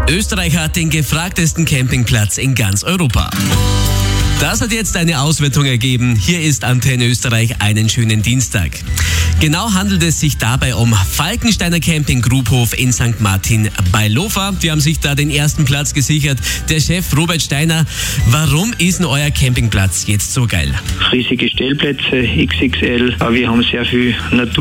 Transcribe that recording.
Österreich hat den gefragtesten Campingplatz in ganz Europa. Das hat jetzt eine Auswertung ergeben. Hier ist Antenne Österreich einen schönen Dienstag. Genau handelt es sich dabei um Falkensteiner Camping Grubhof in St. Martin bei Lofa. Die haben sich da den ersten Platz gesichert. Der Chef Robert Steiner, warum ist denn euer Campingplatz jetzt so geil? Riesige Stellplätze, XXL, aber wir haben sehr viel Natur.